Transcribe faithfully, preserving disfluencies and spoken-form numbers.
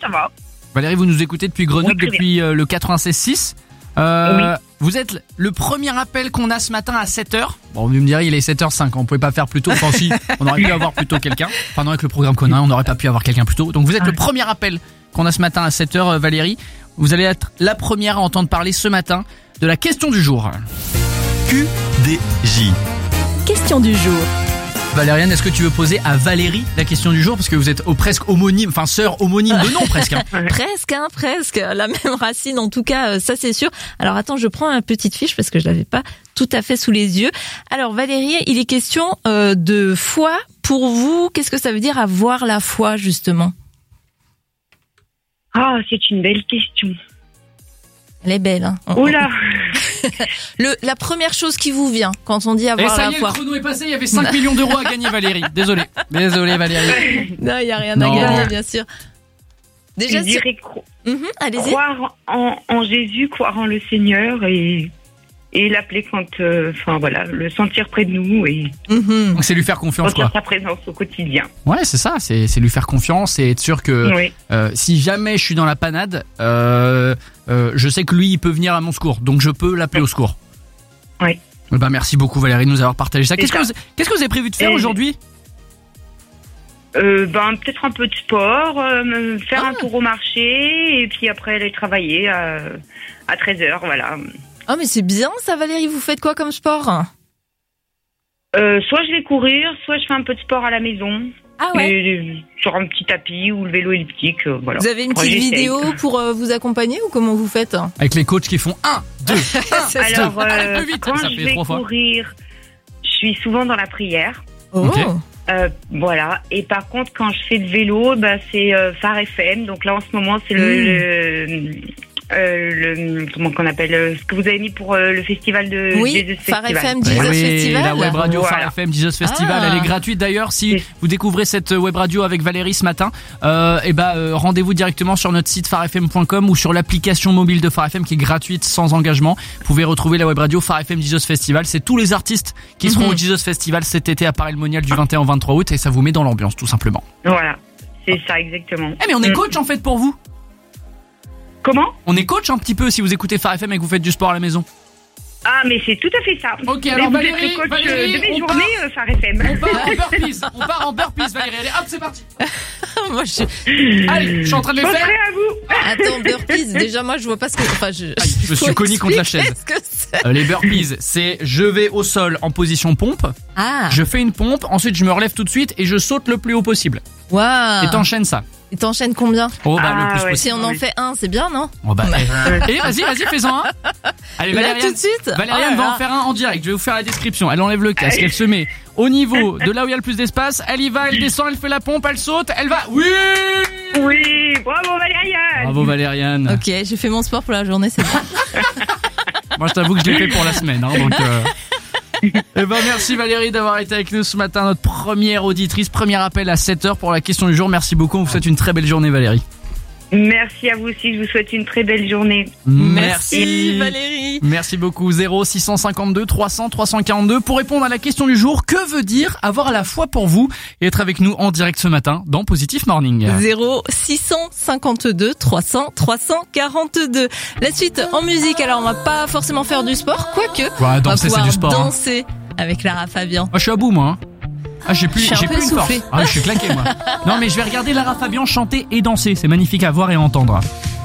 ça va. Valérie, vous nous écoutez depuis Grenoble, Oui, depuis euh, le quatre-vingt-seize six. Euh, Oui. Vous êtes le premier appel qu'on a ce matin à sept heures. Bon, vous me direz, il est sept heures cinq, on pouvait pas faire plus tôt. Enfin, si, on aurait pu avoir plus tôt quelqu'un. Enfin, non, avec le programme qu'on a, on n'aurait pas pu avoir quelqu'un plus tôt. Donc, vous êtes le premier appel qu'on a ce matin à sept heures, Valérie. Vous allez être la première à entendre parler ce matin de la question du jour. Q D J. Question du jour. Valériane, est-ce que tu veux poser à Valérie la question du jour? Parce que vous êtes au presque homonyme, enfin sœur homonyme de nom presque. Hein. Presque, hein, presque. La même racine, en tout cas, euh, ça c'est sûr. Alors attends, je prends une petite fiche parce que je l'avais pas tout à fait sous les yeux. Alors Valérie, il est question euh, de foi. Pour vous, qu'est-ce que ça veut dire avoir la foi, justement? Ah, c'est une belle question. Elle est belle, hein. Oula. Le, la première chose qui vous vient quand on dit Et avoir ça la y est, foi. le chrono est passé, il y avait cinq millions d'euros à gagner, Valérie. Désolé. Désolé, Valérie. Non, il y a rien Non. à gagner, bien sûr. Déjà, Je si- dirais cro- Mhm, allez-y. croire en, en Jésus, croire en le Seigneur et, et l'appeler quand, euh, enfin voilà, le sentir près de nous et Mhm. Donc c'est lui faire confiance, sentir quoi. sa présence au quotidien. Ouais, c'est ça, c'est, c'est lui faire confiance et être sûr que Oui. euh, si jamais je suis dans la panade, euh, euh, je sais que lui, il peut venir à mon secours. Donc je peux l'appeler au secours. Oui. Eh ben, merci beaucoup, Valérie, de nous avoir partagé ça. C'est Qu'est-ce que, ça. vous, qu'est-ce que vous avez prévu de faire Et- aujourd'hui? Euh, ben peut-être un peu de sport, euh, me faire Ah. un tour au marché et puis après aller travailler à, à treize heures, voilà. Ah, mais c'est bien ça, Valérie. Vous faites quoi comme sport? Euh, soit je vais courir, soit je fais un peu de sport à la maison, Ah ouais. mais sur un petit tapis ou le vélo elliptique, euh, voilà. Vous avez une Après, petite j'essaye. vidéo pour euh, vous accompagner ou comment vous faites? Avec les coachs qui font un, deux, C'est Alors, Allez, euh, plus vite, quand ça je fait vais trois fois. courir, je suis souvent dans la prière. Oh. Ok. Euh, voilà. Et par contre, quand je fais de vélo, bah, c'est euh, Phare F M. Donc là, en ce moment, c'est le, le, euh, le comment qu'on appelle euh, ce que vous avez mis pour euh, le festival de Oui, Jesus Phare Festival. F M, Eh Jesus oui, Festival. la web radio Voilà. Phare F M Jesus Festival, Ah. elle est gratuite d'ailleurs. Si C'est- vous découvrez cette web radio avec Valérie ce matin, euh, et ben euh, rendez-vous directement sur notre site phare f m point com ou sur l'application mobile de Phare F M qui est gratuite sans engagement. Vous pouvez retrouver la web radio Phare F M Jesus Festival. C'est tous les artistes qui seront Mhm. au Jesus Festival cet été à Paris-le-Monial du vingt et un au vingt-trois août et ça vous met dans l'ambiance tout simplement. Voilà. C'est ça, exactement. Eh mais on est Mm. coach en fait pour vous. Comment? On est coach un petit peu si vous écoutez Phare F M et que vous faites du sport à la maison. Ah, mais c'est tout à fait ça. Ok, Mais alors vous Valérie, êtes le coach Valérie, euh, de mes on journées, euh, Phare F M. On part en burpees, on part en burpees Valérie. Allez hop c'est parti. Moi, je... Allez, je suis en train de les Je faire. penserai à vous. Attends, burpees. Déjà, moi, je vois pas ce que. Enfin, je. Aïe, je me suis Faut cogné contre la expliquer chaise. ce que c'est. Euh, les burpees, c'est je vais au sol en position pompe, Ah. je fais une pompe, ensuite je me relève tout de suite et je saute le plus haut possible. Waouh. Et t'enchaînes ça. Et t'enchaînes combien? Oh bah Ah, le plus ouais. possible. Si on en oui. fait un, c'est bien, non? Oh bah, eh. Et vas-y, vas-y, fais-en un. Allez, Là, Valériane, tout de suite. Valériane Oh là va là. en faire un en direct. Je vais vous faire la description. Elle enlève le casque, elle se met au niveau de là où il y a le plus d'espace. Elle y va, elle descend, elle fait la pompe, elle saute, elle va. Oui. Oui, bravo Valériane. Bravo Valériane. Ok, j'ai fait mon sport pour la journée, c'est bon. Moi je t'avoue que je l'ai fait pour la semaine. Hein, donc. Euh... Eh ben merci Valérie d'avoir été avec nous ce matin, notre première auditrice, premier appel à sept heures pour la question du jour. Merci beaucoup, on vous souhaite une très belle journée Valérie. Merci à vous aussi, je vous souhaite une très belle journée. Merci, Valérie. Merci beaucoup. zéro six cent cinquante-deux trois cents trois cent quarante-deux pour répondre à la question du jour. Que veut dire avoir la foi pour vous et être avec nous en direct ce matin dans Positif Morning. zéro six cent cinquante-deux trois cents trois cent quarante-deux. La suite en musique, alors on va pas forcément faire du sport, quoique. Ouais, danser, on va c'est pouvoir du sport, hein. danser avec Lara Fabian. Moi, je suis à bout, moi. Hein. Ah, j'ai plus, Je suis un j'ai peu plus une force. essoufflée. Ah, je suis claqué, moi. Non, mais je vais regarder Lara Fabian chanter et danser. C'est magnifique à voir et à entendre.